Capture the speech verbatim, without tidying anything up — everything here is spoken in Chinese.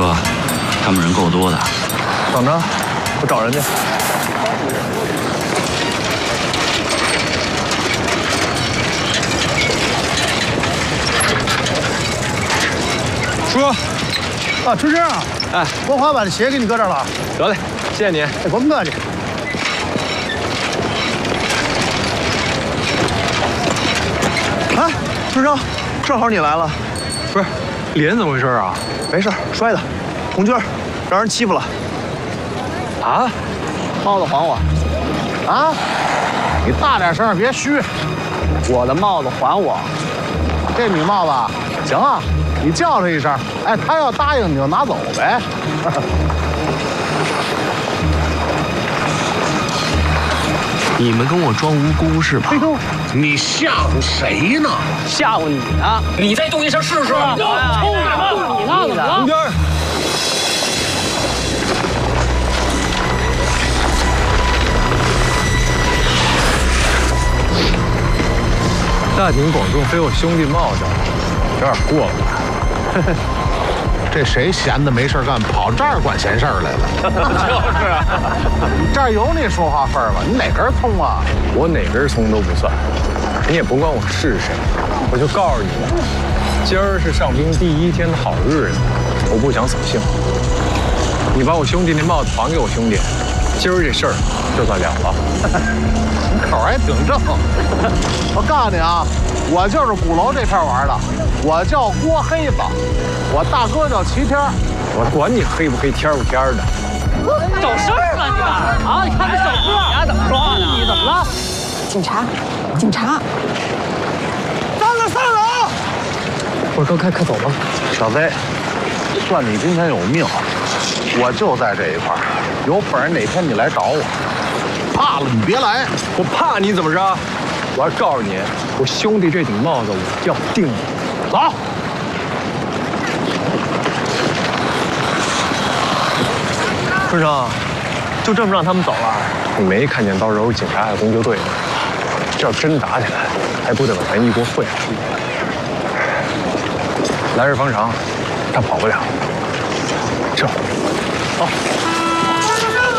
哥，他们人够多的。 等着，我找人去。叔， 啊，春生啊， 哎， 国华把这鞋给你搁这儿了。 得嘞，谢谢你。 哎，甭客气。啊，春生，正好你来了。 不是，脸怎么回事啊？ 没事，摔的。红军让人欺负了。 啊？ 帽子还我！啊！你大点声，别虚。我的帽子还我！这米帽子行啊，你叫他一声，哎，他要答应你就拿走呗。 你们跟我装无辜是吧？ 哎呦， 你吓唬谁呢？ 吓唬你呢？ 你再动一下试试。 抽你呢？你呢？怎么了？ 红军。大庭广众飞我兄弟帽子，有点过了吧？ 这谁闲的没事干，跑这儿管闲事儿来了？ 就是啊，这儿有你说话份儿吗？你哪根葱啊？ 我哪根葱都不算，你也不管我是谁，我就告诉你吧，今儿是上兵第一天的好日子，我不想扫兴。你把我兄弟那帽子还给我兄弟，今儿这事儿就算了了。 口还挺正。我告诉你啊，我就是鼓楼这片玩的，我叫郭黑子，我大哥叫齐天。 我管你黑不黑天不天的。 找事儿了你们啊！你看这小哥，你丫怎么说话呢？你怎么了？ 警察，警察！ 散了散了啊！ 我说快快走吧。 小子，算你今天有命，我就在这一块儿，有本事哪天你来找我。 怕了你别来， 我怕你怎么着？我还告诉你，我兄弟这顶帽子我要定你。 走。 春生，就这么让他们走了？你没看见到时候警察还有公救队呢？这要真打起来，还不得把咱一锅烩了？来日方长，他跑不了。这，走。